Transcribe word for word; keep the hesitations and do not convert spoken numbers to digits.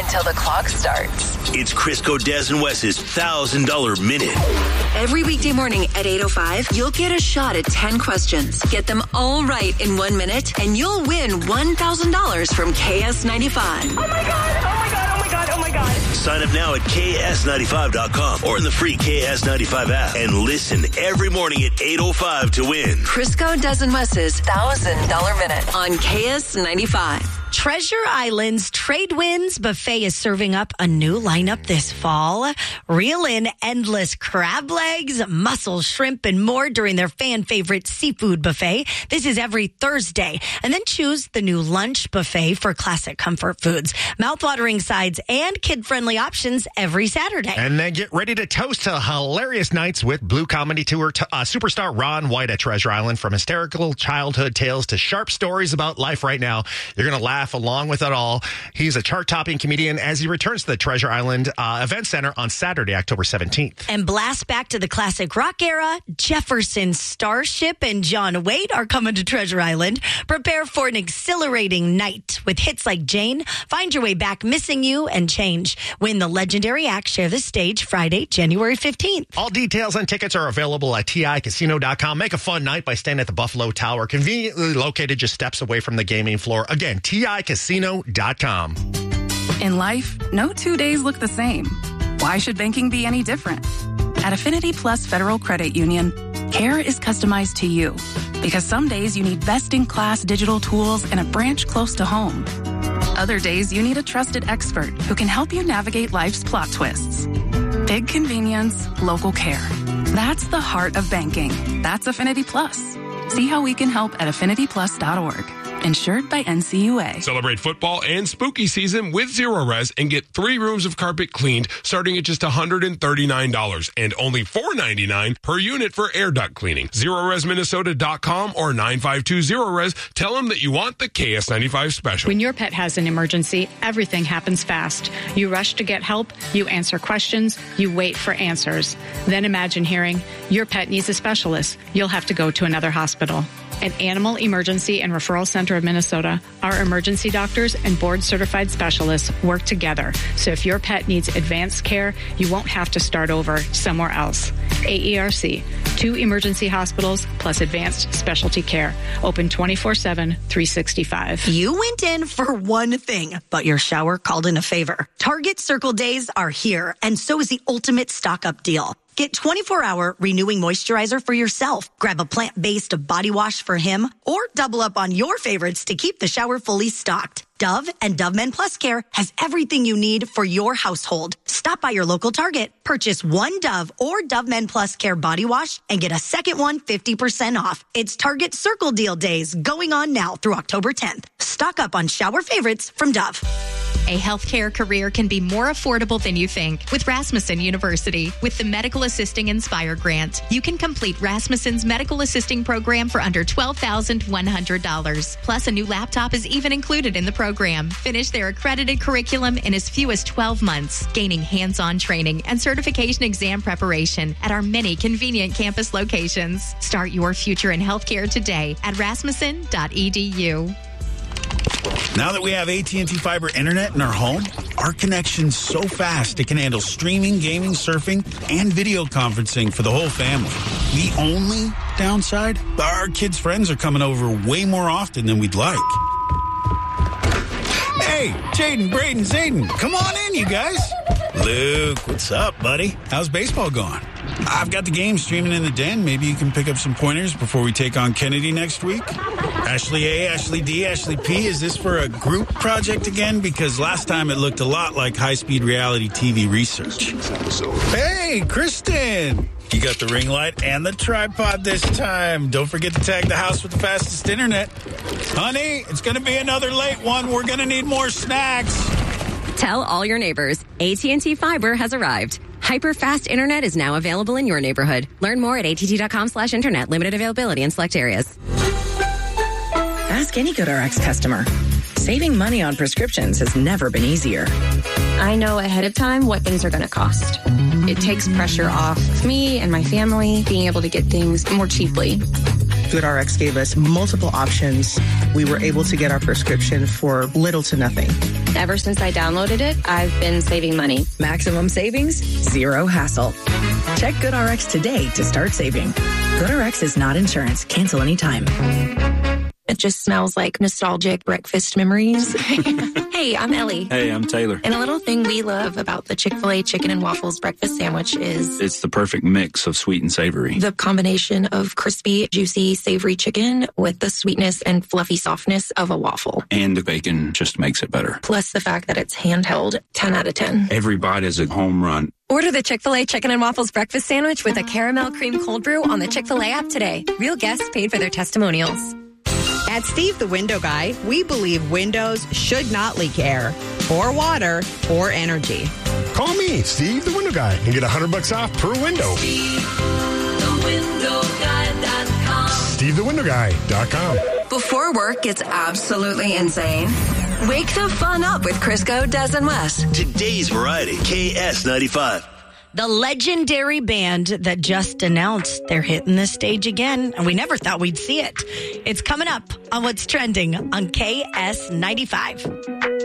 until the clock starts. It's Crisco, Des, and Wes's one thousand dollars Minute. Every weekday morning at eight oh five, you'll get a shot at ten questions. Get them all right in one minute, and you'll win one thousand dollars from K S ninety-five. Oh, my God. Oh, my God. Oh, my God. Oh, my God. Sign up now at K S ninety-five dot com or in the free K S ninety-five app and listen every morning at eight oh five to win. Crisco, Des, and Wes's one thousand dollars Minute on K S ninety-five. Treasure Island's Trade Winds Buffet is serving up a new lineup this fall. Reel in endless crab legs, mussels, shrimp, and more during their fan favorite seafood buffet. This is every Thursday. And then choose the new lunch buffet for classic comfort foods, mouthwatering sides, and kid-friendly options every Saturday. And then get ready to toast to hilarious nights with Blue Comedy Tour t- uh, superstar Ron White at Treasure Island. From hysterical childhood tales to sharp stories about life right now, you're going to laugh along with it all. He's a chart-topping comedian as he returns to the Treasure Island uh, Event Center on Saturday, October seventeenth. And blast back to the classic rock era. Jefferson Starship and John Waite are coming to Treasure Island. Prepare for an exhilarating night with hits like Jane, Find Your Way Back, Missing You, and Change. When the legendary acts share the stage Friday, January fifteenth. All details and tickets are available at T I casino dot com. Make a fun night by staying at the Buffalo Tower, conveniently located just steps away from the gaming floor. Again, T I casino dot com. In life, no two days look the same. Why should banking be any different? At Affinity Plus Federal Credit Union, care is customized to you because some days you need best-in-class digital tools and a branch close to home. Other days you need a trusted expert who can help you navigate life's plot twists. Big convenience, local care. That's the heart of banking. That's Affinity Plus. See how we can help at affinity plus dot org. Insured by N C U A. Celebrate football and spooky season with Zero Res and get three rooms of carpet cleaned starting at just one hundred thirty-nine dollars and only four hundred ninety-nine dollars per unit for air duct cleaning. Zero Res Minnesota dot com or nine five two zero res. Tell them that you want the K S ninety-five special. When your pet has an emergency, everything happens fast. You rush to get help, you answer questions, you wait for answers. Then imagine hearing, your pet needs a specialist. You'll have to go to another hospital. At Animal Emergency and Referral Center of Minnesota, our emergency doctors and board-certified specialists work together. So if your pet needs advanced care, you won't have to start over somewhere else. A E R C, two emergency hospitals plus advanced specialty care. Open twenty-four seven, three sixty-five. You went in for one thing, but your shower called in a favor. Target Circle Days are here, and so is the ultimate stock-up deal. Get twenty-four hour renewing moisturizer for yourself. Grab a plant-based body wash for him, or double up on your favorites to keep the shower fully stocked. Dove and Dove Men Plus Care has everything you need for your household. Stop by your local Target, purchase one Dove or Dove Men Plus Care body wash, and get a second one fifty percent off. It's Target Circle Deal Days going on now through October tenth. Stock up on shower favorites from Dove. A healthcare career can be more affordable than you think with Rasmussen University. With the Medical Assisting Inspire Grant, you can complete Rasmussen's medical assisting program for under twelve thousand one hundred dollars. Plus, a new laptop is even included in the program. Finish their accredited curriculum in as few as twelve months, gaining hands-on training and certification exam preparation at our many convenient campus locations. Start your future in healthcare today at rasmussen dot e d u. Now that we have A T and T Fiber Internet in our home, our connection's so fast it can handle streaming, gaming, surfing, and video conferencing for the whole family. The only downside? Our kids' friends are coming over way more often than we'd like. Hey, Jaden, Braden, Zayden, come on in, you guys. Luke, what's up, buddy? How's baseball going? I've got the game streaming in the den. Maybe you can pick up some pointers before we take on Kennedy next week. Ashley A, Ashley D, Ashley P, is this for a group project again? Because last time it looked a lot like high-speed reality T V research. Hey, Kristen! You got the ring light and the tripod this time. Don't forget to tag the house with the fastest internet. Honey, it's going to be another late one. We're going to need more snacks. Tell all your neighbors, A T and T Fiber has arrived. Hyper-fast internet is now available in your neighborhood. Learn more at A T T dot com slash internet. Limited availability in select areas. Ask any GoodRx customer. Saving money on prescriptions has never been easier. I know ahead of time what things are going to cost. It takes pressure off me and my family being able to get things more cheaply. GoodRx gave us multiple options. We were able to get our prescription for little to nothing. Ever since I downloaded it, I've been saving money. Maximum savings, zero hassle. Check GoodRx today to start saving. GoodRx is not insurance. Cancel anytime. It just smells like nostalgic breakfast memories. Hey, I'm Ellie. Hey, I'm Taylor. And a little thing we love about the Chick-fil-A chicken and waffles breakfast sandwich is It's the perfect mix of sweet and savory. the combination of crispy, juicy, savory chicken with the sweetness and fluffy softness of a waffle. And the bacon just makes it better. Plus the fact that it's handheld, ten out of ten. Every bite is a home run. Order the Chick-fil-A Chicken and Waffles Breakfast Sandwich with a caramel cream cold brew on the Chick-fil-A app today. Real guests paid for their testimonials. At Steve the Window Guy, we believe windows should not leak air or water or energy. Call me, Steve the Window Guy, and get one hundred bucks off per window. Steve the Window Guy dot com. Steve the Window Guy dot com. Before work gets absolutely insane, wake the fun up with Crisco, Des, and Wes. Today's variety, K S ninety-five. The legendary band that just announced they're hitting the stage again, and we never thought we'd see it. It's coming up on What's Trending on K S ninety-five.